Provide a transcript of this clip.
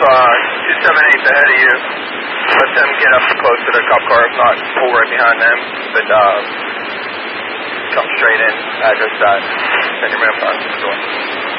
278's ahead of you. Let them get up close to the cop car, if not pull right behind them. But come straight in, address that. Send your man behind the door.